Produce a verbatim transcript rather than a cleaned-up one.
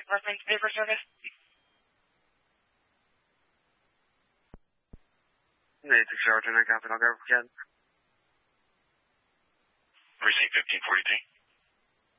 Reference paper service. eight six zero two nine, copy, I'll go again. Precinct fifteen forty-three.